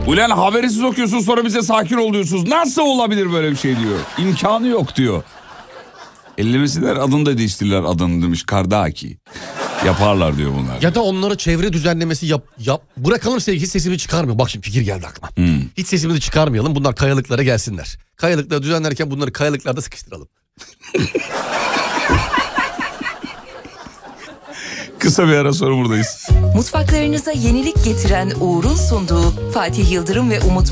Ulan habersiz okuyorsun sonra bize sakin ol diyorsunuz. Nasıl olabilir böyle bir şey diyor. İmkanı yok diyor. Ellemesinler adını da değiştirirler adını demiş Kardaki. Yaparlar diyor bunlar. Ya da onlara çevre düzenlemesi yap. Bırakalım hiç sesimi çıkarmıyor. Bak şimdi fikir geldi aklıma. Hiç sesimizi çıkarmayalım. Bunlar kayalıklara gelsinler. Kayalıkları düzenlerken bunları kayalıklarda sıkıştıralım. Kısa bir ara sonra buradayız. Mutfaklarınıza yenilik getiren Uğur'un sunduğu Fatih Yıldırım ve Umut